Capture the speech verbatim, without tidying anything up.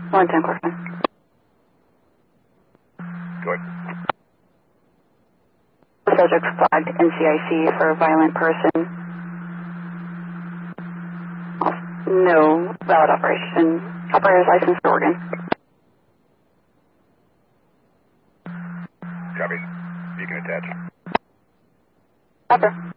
one ten Clarkson. Go ahead. The subject flagged N C I C for a violent person. No valid operation. Operator's license for Oregon. Copy. You can attach. Upper.